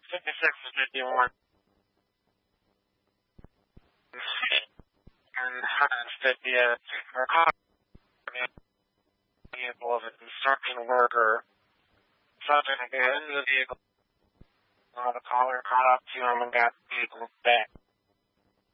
56 to 51. And 150 or caught vehicle of a construction worker. Subject again in the vehicle. The caller caught up to him and got the vehicle back.